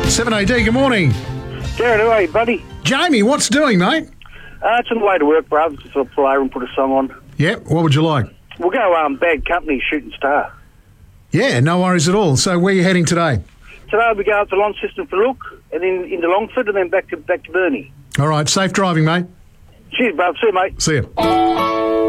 7AD, good morning. Darren, how are you, buddy? Jamie, what's doing, mate? It's on the way to work, bruv. Just I'll pull over and put a song on. Yep, what would you like? We'll go Bad Company, Shooting Star. Yeah, no worries at all. So where are you heading today? Today we go up to Launceston for Look, and then into Longford, and then back to Burnie. All right, safe driving, mate. Cheers, bruv. See you, mate. See you.